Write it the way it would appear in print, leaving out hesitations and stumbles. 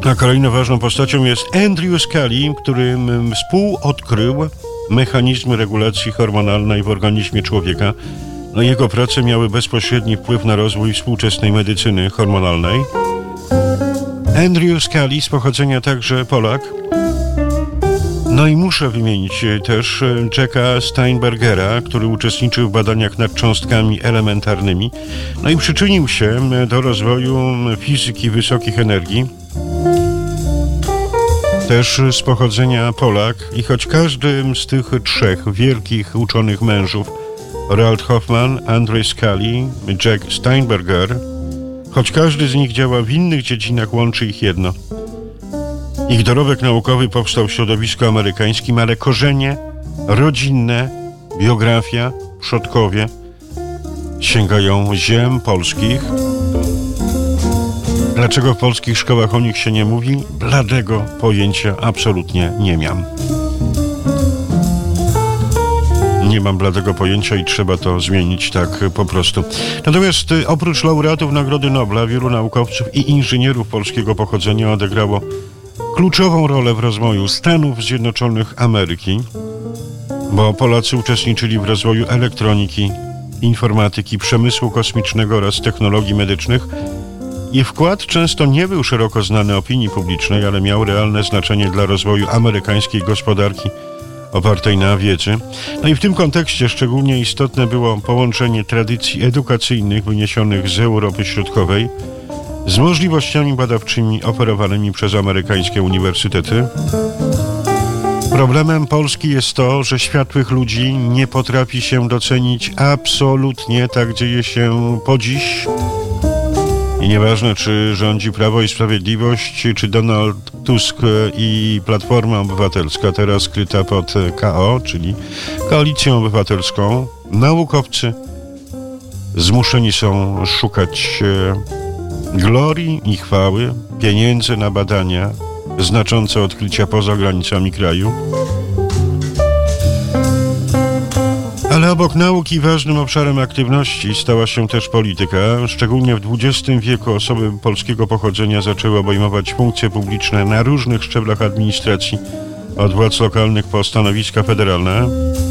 A kolejną ważną postacią jest Andrew Scully, który współodkrył mechanizmy regulacji hormonalnej w organizmie człowieka. No, jego prace miały bezpośredni wpływ na rozwój współczesnej medycyny hormonalnej. Andrew Scully, z pochodzenia także Polak. No i muszę wymienić też Jacka Steinbergera, który uczestniczył w badaniach nad cząstkami elementarnymi. No i przyczynił się do rozwoju fizyki wysokich energii. Też z pochodzenia Polak i choć każdy z tych trzech wielkich uczonych mężów, Roald Hoffman, Andrew Scully, Jack Steinberger, choć każdy z nich działa w innych dziedzinach, łączy ich jedno. Ich dorobek naukowy powstał w środowisku amerykańskim, ale korzenie rodzinne, biografia, przodkowie sięgają ziem polskich. Dlaczego w polskich szkołach o nich się nie mówi? Bladego pojęcia absolutnie nie mam. Nie mam bladego pojęcia i trzeba to zmienić tak po prostu. Natomiast oprócz laureatów Nagrody Nobla, wielu naukowców i inżynierów polskiego pochodzenia odegrało kluczową rolę w rozwoju Stanów Zjednoczonych Ameryki, bo Polacy uczestniczyli w rozwoju elektroniki, informatyki, przemysłu kosmicznego oraz technologii medycznych. Ich wkład często nie był szeroko znany opinii publicznej, ale miał realne znaczenie dla rozwoju amerykańskiej gospodarki opartej na wiedzy. No i w tym kontekście szczególnie istotne było połączenie tradycji edukacyjnych wyniesionych z Europy Środkowej z możliwościami badawczymi oferowanymi przez amerykańskie uniwersytety. Problemem Polski jest to, że światłych ludzi nie potrafi się docenić absolutnie. Tak dzieje się po dziś. I nieważne, czy rządzi Prawo i Sprawiedliwość, czy Donald Tusk i Platforma Obywatelska, teraz skryta pod KO, czyli Koalicją Obywatelską, naukowcy zmuszeni są szukać glorii i chwały, pieniędzy na badania, znaczące odkrycia poza granicami kraju. Ale obok nauki ważnym obszarem aktywności stała się też polityka. Szczególnie w XX wieku osoby polskiego pochodzenia zaczęły obejmować funkcje publiczne na różnych szczeblach administracji, od władz lokalnych po stanowiska federalne.